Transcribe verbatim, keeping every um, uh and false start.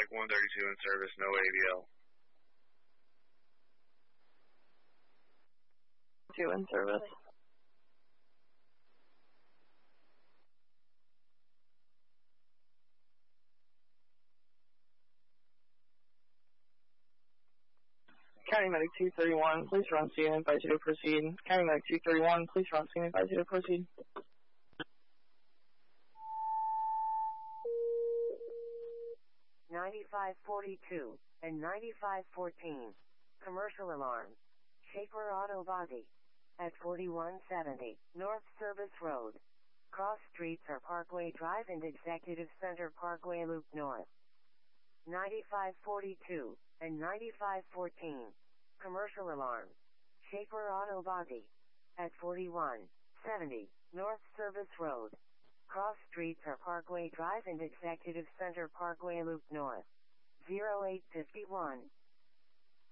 Medic one thirty-two in service, no A B L. Two in service. County Medic two thirty-one, please run scene and advise you to proceed. County Medic two thirty-one, please run scene and advise you to proceed. ninety-five forty-two and ninety-five fourteen. Commercial alarm. Schaefer Auto Body. At forty-one seventy North Service Road. Cross streets are Parkway Drive and Executive Center Parkway Loop North. ninety-five forty-two and ninety-five fourteen. Commercial alarm. Schaefer Auto Body. At forty-one seventy North Service Road. Cross streets are Parkway Drive and Executive Center Parkway Loop North. zero eight five one